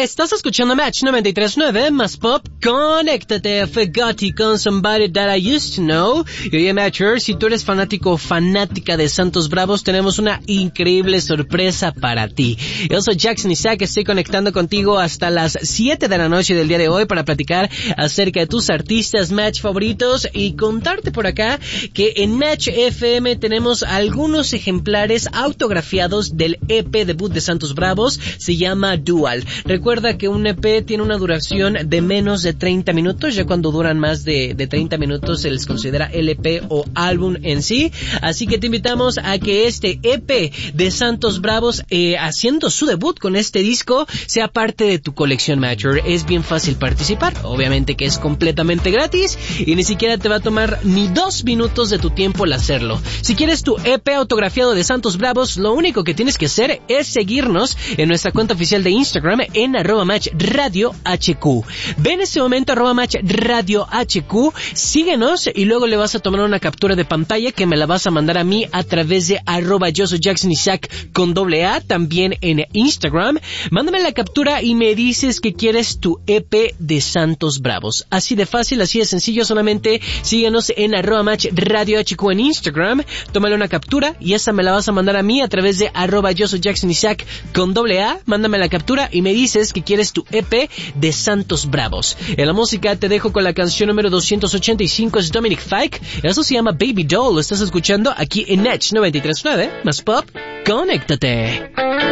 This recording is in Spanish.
Estás escuchando Match 93.9 más Pop. Conéctate, Fegati con Somebody That I Used to Know. Y oye, Matcher, si tú eres fanático o fanática de Santos Bravos, tenemos una increíble sorpresa para ti. Yo soy Jackson Isaac, estoy conectando contigo hasta las 7 de la noche del día de hoy para platicar acerca de tus artistas Match favoritos y contarte por acá que en Match FM tenemos algunos ejemplares autografiados del EP debut de Santos Bravos. Se llama Dual. Recuerda que un EP tiene una duración de menos de 30 minutos, ya cuando duran más de 30 minutos se les considera LP o álbum en sí, así que te invitamos a que este EP de Santos Bravos, haciendo su debut con este disco, sea parte de tu colección Matcher. Es bien fácil participar, obviamente que es completamente gratis y ni siquiera te va a tomar ni 2 minutos de tu tiempo el hacerlo. Si quieres tu EP autografiado de Santos Bravos, lo único que tienes que hacer es seguirnos en nuestra cuenta oficial de Instagram en @matchradiohq. Ve en este momento @matchradiohq, síguenos y luego le vas a tomar una captura de pantalla que me la vas a mandar a mí a través de @yo soy Jackson Isaac con AA, también en Instagram. Mándame la captura y me dices que quieres tu EP de Santos Bravos. Así de fácil, así de sencillo, solamente síguenos en @matchradiohq en Instagram, tómale una captura y esa me la vas a mandar a mí a través de @yo soy Jackson Isaac con AA. Mándame la captura y me dices que quieres tu EP de Santos Bravos. En la música te dejo con la canción número 285, es Dominic Fike. Eso se llama Baby Doll. Lo estás escuchando aquí en Match 93.9 más Pop. Conéctate.